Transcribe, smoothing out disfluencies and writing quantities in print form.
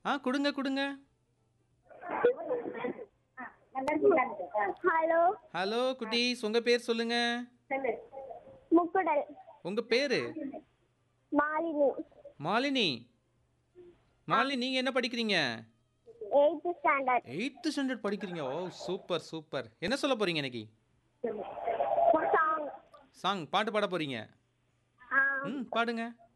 குடுங்க, குடுங்க. Hello. Hello குட்டீஸ், உங்க பேர் சொல்லுங்க. முக்குடல். உங்க பேரு? மாலினி. மாலினி. மாலினி, நீங்க என்ன படிக்கிறீங்க? 8th standard. 8th ஸ்டாண்டர்ட் படிக்கிறீங்க. ஓ சூப்பர், சூப்பர். என்ன சொல்ல போறீங்க இன்னைக்கு? சாங். சாங் பாட்டு பாட போறீங்க. ஆ ம், பாடுங்க.